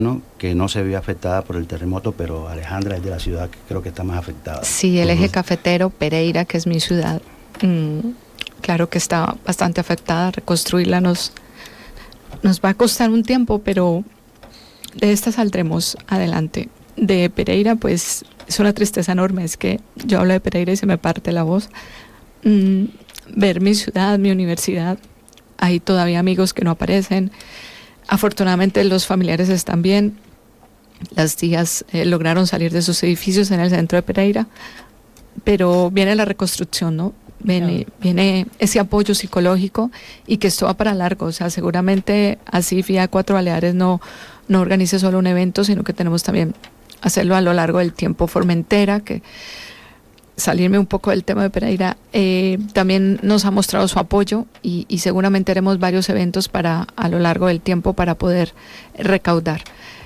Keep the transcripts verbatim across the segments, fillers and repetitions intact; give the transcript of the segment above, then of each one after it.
¿no? Que no se vio afectada por el terremoto, pero Alejandra es de la ciudad que creo que está más afectada. Sí, el eje cafetero, Pereira, que es mi ciudad, mmm, claro que está bastante afectada. Reconstruirla nos, nos va a costar un tiempo, pero de esta saldremos adelante. De Pereira, pues es una tristeza enorme, es que yo hablo de Pereira y se me parte la voz. Mm, ver mi ciudad, mi universidad, hay todavía amigos que no aparecen. Afortunadamente los familiares están bien. Las tías eh, lograron salir de sus edificios en el centro de Pereira, pero viene la reconstrucción, ¿no? Viene, yeah. viene ese apoyo psicológico y que esto va para largo. O sea, seguramente así FIA Cuatro Baleares no, no organice solo un evento, sino que tenemos también hacerlo a lo largo del tiempo. Formentera, que salirme un poco del tema de Pereira, eh, también nos ha mostrado su apoyo y, y seguramente haremos varios eventos para a lo largo del tiempo para poder recaudar.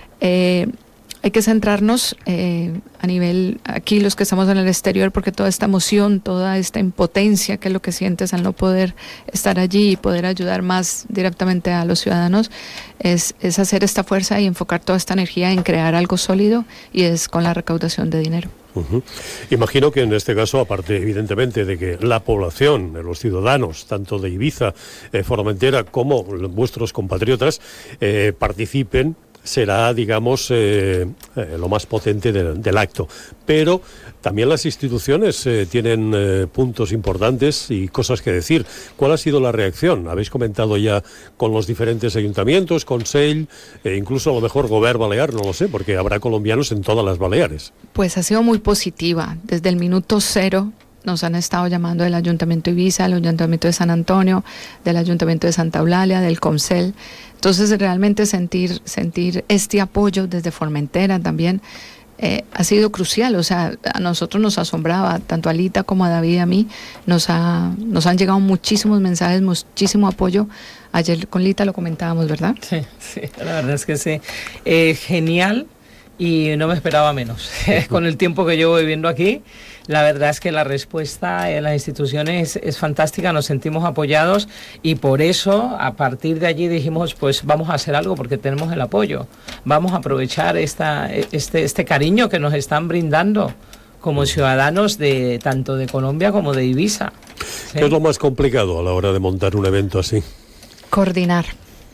Eh, hay que centrarnos eh, a nivel, aquí los que estamos en el exterior, porque toda esta emoción, toda esta impotencia que es lo que sientes al no poder estar allí y poder ayudar más directamente a los ciudadanos, es, es hacer esta fuerza y enfocar toda esta energía en crear algo sólido, y es con la recaudación de dinero. Uh-huh. Imagino que en este caso, aparte evidentemente de que la población, los ciudadanos, tanto de Ibiza, eh, Formentera, como vuestros compatriotas, eh, participen, será, digamos, eh, eh, lo más potente de, del acto. Pero también las instituciones eh, tienen eh, puntos importantes y cosas que decir. ¿Cuál ha sido la reacción? Habéis comentado ya con los diferentes ayuntamientos, Consell, eh, incluso a lo mejor Govern Balear, no lo sé, porque habrá colombianos en todas las Baleares. Pues ha sido muy positiva. Desde el minuto cero nos han estado llamando del Ayuntamiento de Ibiza, del Ayuntamiento de San Antonio, del Ayuntamiento de Santa Eulalia, del Consell. Entonces realmente sentir, sentir este apoyo desde Formentera también eh, ha sido crucial. O sea, a nosotros nos asombraba, tanto a Lita como a David y a mí, nos, ha, nos han llegado muchísimos mensajes, muchísimo apoyo. Ayer con Lita lo comentábamos, ¿verdad? Sí, sí, la verdad es que sí. Eh, genial, y no me esperaba menos. Con el tiempo que llevo viviendo aquí, la verdad es que la respuesta en las instituciones es, es fantástica, nos sentimos apoyados, y por eso a partir de allí dijimos, pues vamos a hacer algo porque tenemos el apoyo, vamos a aprovechar esta, este, este cariño que nos están brindando como ciudadanos de tanto de Colombia como de Ibiza. ¿Sí? ¿Qué es lo más complicado a la hora de montar un evento así? Coordinar.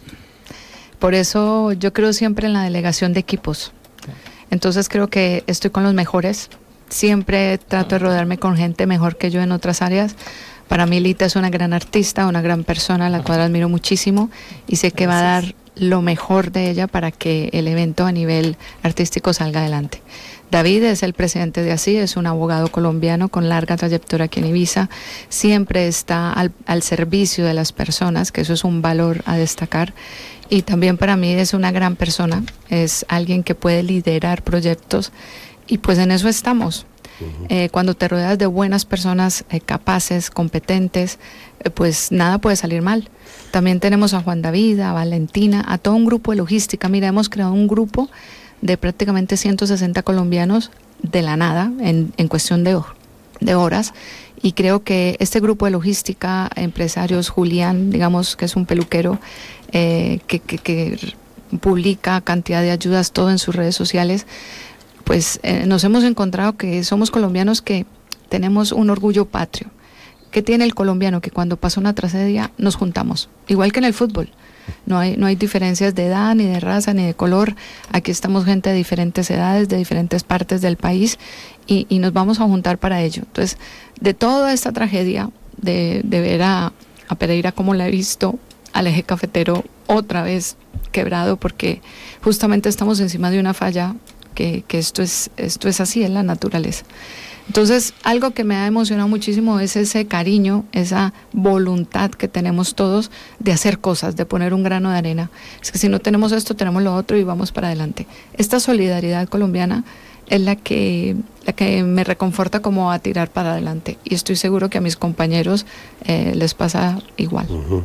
Por eso yo creo siempre en la delegación de equipos. Entonces creo que estoy con los mejores. Siempre trato de rodearme con gente mejor que yo en otras áreas. Para mí Lita es una gran artista, una gran persona, a la cual admiro muchísimo, y sé que va a dar lo mejor de ella para que el evento a nivel artístico salga adelante. David es el presidente de ASI, es un abogado colombiano con larga trayectoria aquí en Ibiza, siempre está al, al servicio de las personas, que eso es un valor a destacar, y también para mí es una gran persona, es alguien que puede liderar proyectos, y pues en eso estamos. Uh-huh. Eh, cuando te rodeas de buenas personas eh, capaces, competentes, eh, pues nada puede salir mal. También tenemos a Juan David, a Valentina, a todo un grupo de logística. Mira, hemos creado un grupo de prácticamente ciento sesenta colombianos de la nada, en, en cuestión de, de horas, y creo que este grupo de logística, empresarios, Julián, digamos que es un peluquero, eh, que, que, que publica cantidad de ayudas, todo en sus redes sociales, pues eh, nos hemos encontrado que somos colombianos que tenemos un orgullo patrio. ¿Qué tiene el colombiano? Que cuando pasa una tragedia nos juntamos, igual que en el fútbol. No hay, no hay diferencias de edad, ni de raza, ni de color. Aquí estamos gente de diferentes edades, de diferentes partes del país, y, y nos vamos a juntar para ello. Entonces, de toda esta tragedia, de, de ver a, a Pereira como la he visto, al eje cafetero otra vez quebrado, porque justamente estamos encima de una falla, que, que esto es, esto es así, es la naturaleza. Entonces, algo que me ha emocionado muchísimo es ese cariño, esa voluntad que tenemos todos de hacer cosas, de poner un grano de arena. Es que si no tenemos esto, tenemos lo otro y vamos para adelante. Esta solidaridad colombiana es la que, la que me reconforta como a tirar para adelante. Y estoy seguro que a mis compañeros eh, les pasa igual. Uh-huh.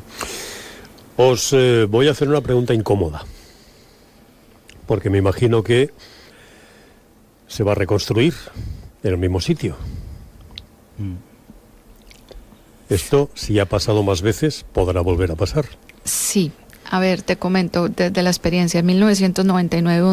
Os eh, voy a hacer una pregunta incómoda, porque me imagino que se va a reconstruir en el mismo sitio. Mm. Esto, si ha pasado más veces, podrá volver a pasar. Sí, a ver, te comento desde la experiencia. En mil novecientos noventa y nueve